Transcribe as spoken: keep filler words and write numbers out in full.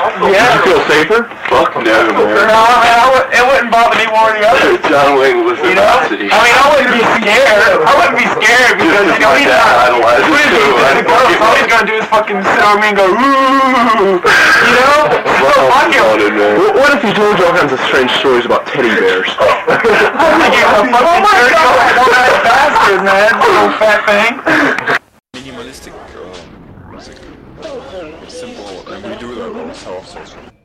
Yeah. Did you feel safer? Fuck no, man. No, man, I would, it wouldn't bother me more than the other. John Wayne was You in know? that city. I mean, I wouldn't be scared. I wouldn't be scared because, you know, my he's dad not... idolized What is he? too. He's I a ghost. fucking- All he's gonna do is fucking sit over me and go, ooh. You know? So fuck him. Wanted, man. What, what if he told you all kinds of strange stories about teddy bears? I think he's a fucking dirty old one-eyed bastard, man. Little fat thing. Minimalistic um, music. Simple, and we do that also.